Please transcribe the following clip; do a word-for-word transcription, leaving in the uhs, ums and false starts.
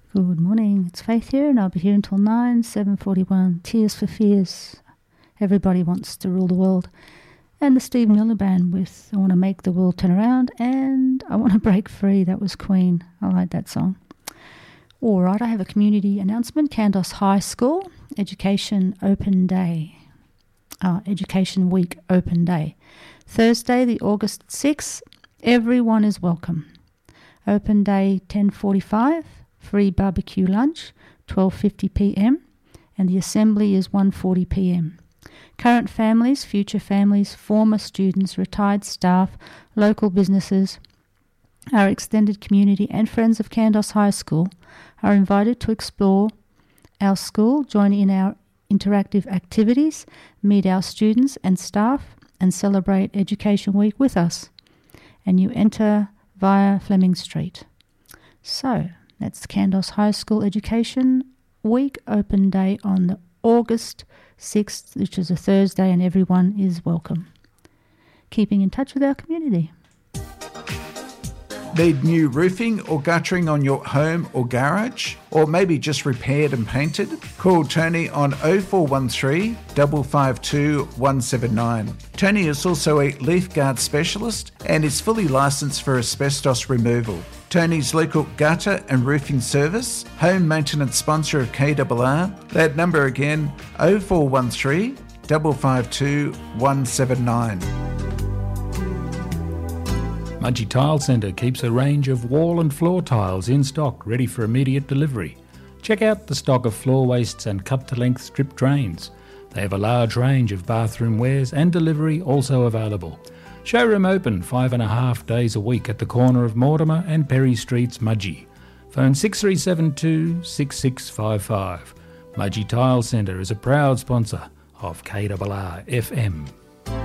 Good morning, it's Faith here and I'll be here until nine, seven forty-one. Tears for Fears. Everybody wants to rule the world. And the Steve Miller Band with I Want to Make the World Turn Around and I Want to Break Free. That was Queen. I like that song. All right, I have a community announcement. Kandos High School Education Open Day. Uh, Education Week Open Day. Thursday, the August sixth. Everyone is welcome. Open Day ten forty-five. Free barbecue lunch, twelve fifty p.m. and the assembly is one forty p.m. Current families, future families, former students, retired staff, local businesses, our extended community and friends of Kandos High School are invited to explore our school, join in our interactive activities, meet our students and staff and celebrate Education Week with us. And you enter via Fleming Street. So, that's Kandos High School Education Week Open Day on the August sixth, which is a Thursday, and everyone is welcome. Keeping in touch with our community. Need new roofing or guttering on your home or garage? Or maybe just repaired and painted? Call Tony on oh four one three, five five two, one seven nine. Tony is also a leaf guard specialist and is fully licensed for asbestos removal. Tony's local gutter and roofing service, home maintenance sponsor of K R R. That number again, oh four one three, five five two, one seven nine. Mudgee Tile Centre keeps a range of wall and floor tiles in stock, ready for immediate delivery. Check out the stock of floor wastes and cut-to-length strip drains. They have a large range of bathroom wares and delivery also available. Showroom open five and a half days a week at the corner of Mortimer and Perry Streets, Mudgee. Phone six three seven two, six six five five. Mudgee Tile Centre is a proud sponsor of K R R F M.